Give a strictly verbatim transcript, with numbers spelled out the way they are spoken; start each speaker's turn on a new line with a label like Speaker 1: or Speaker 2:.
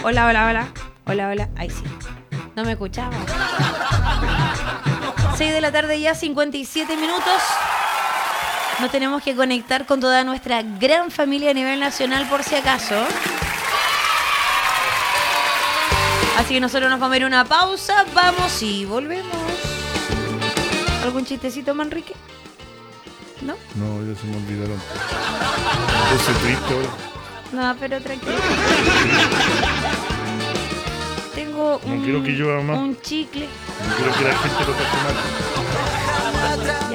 Speaker 1: Hola, hola, hola. Hola, hola. Ahí sí. No me escuchaba. seis de la tarde ya, cincuenta y siete minutos. Nos tenemos que conectar con toda nuestra gran familia a nivel nacional por si acaso. Así que nosotros nos vamos a ir a una pausa. Vamos y volvemos. ¿Algún chistecito, Manrique? ¿No?
Speaker 2: No, ya se me olvidaron. Puse triste ahora.
Speaker 1: No, pero tranquilo. Tengo
Speaker 2: No
Speaker 1: un,
Speaker 2: quiero que llueva más.
Speaker 1: un chicle.
Speaker 2: No quiero que la gente lo pase mal.